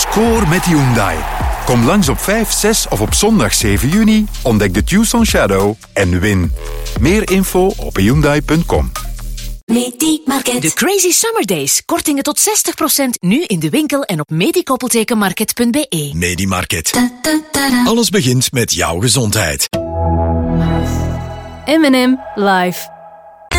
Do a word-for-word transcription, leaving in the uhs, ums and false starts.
Score met Hyundai. Kom langs op vijf, zes of op zondag zeven juni. Ontdek de Tucson Shadow en win. Meer info op hyundai punt com. Medimarket. De Crazy Summer Days. Kortingen tot zestig procent nu in de winkel en op medikoppeltekenmarket punt be. Medimarket. Alles begint met jouw gezondheid. M en M live.